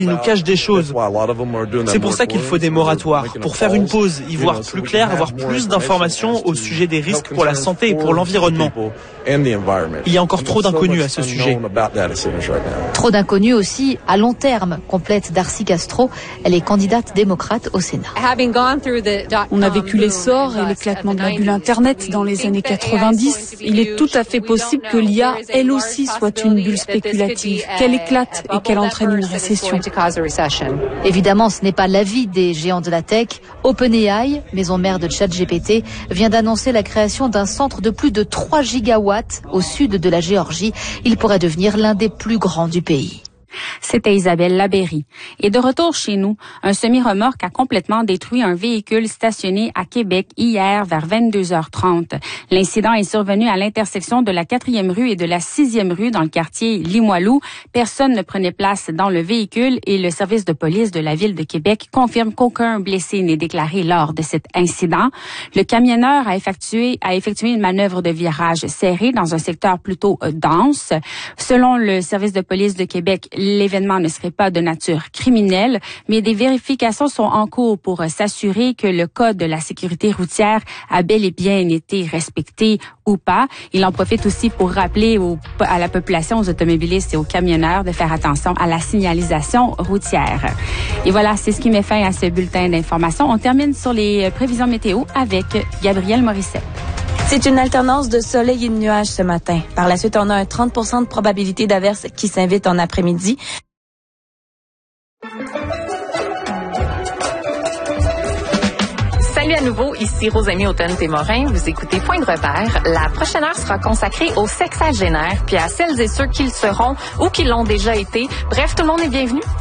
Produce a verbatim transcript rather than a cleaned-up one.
Ils nous cachent des choses. C'est pour ça qu'il faut des moratoires, pour faire une pause, y voir plus clair, avoir plus d'informations au sujet des risques pour la santé et pour l'environnement. Il y a encore trop d'inconnus à ce sujet. Trop d'inconnus aussi à long terme, complète Darcy Castro. Elle est candidate démocrate au Sénat. On a vécu l'essor et l'éclatement de la bulle Internet dans les années quatre-vingt-dix. Il est tout à fait possible que l'I A, elle aussi, soit une bulle spéculative, qu'elle éclate et qu'elle entraîne une récession. Évidemment, ce n'est pas l'avis des géants de la tech. OpenAI, maison mère de ChatGPT, vient d'annoncer la création d'un centre de plus de trois gigawatts au sud de la Géorgie. Il pourrait devenir l'un des plus grands du pays. C'était Isabelle Labéry. Et de retour chez nous, un semi-remorque a complètement détruit un véhicule stationné à Québec hier vers vingt-deux heures trente. L'incident est survenu à l'intersection de la quatrième rue et de la sixième rue dans le quartier Limoilou. Personne ne prenait place dans le véhicule et le service de police de la ville de Québec confirme qu'aucun blessé n'est déclaré lors de cet incident. Le camionneur a effectué, a effectué une manœuvre de virage serré dans un secteur plutôt dense. Selon le service de police de Québec, l'événement ne serait pas de nature criminelle, mais des vérifications sont en cours pour s'assurer que le code de la sécurité routière a bel et bien été respecté ou pas. Il en profite aussi pour rappeler aux, à la population, aux automobilistes et aux camionneurs de faire attention à la signalisation routière. Et voilà, c'est ce qui met fin à ce bulletin d'information. On termine sur les prévisions météo avec Gabrielle Morissette. C'est une alternance de soleil et de nuages ce matin. Par la suite, on a un trente pour cent de probabilité d'averse qui s'invite en après-midi. Salut à nouveau, ici Rosamie Automne-Témorin. Vous écoutez Point de repère. La prochaine heure sera consacrée aux sexagénaires, puis à celles et ceux qui le seront ou qui l'ont déjà été. Bref, tout le monde est bienvenu.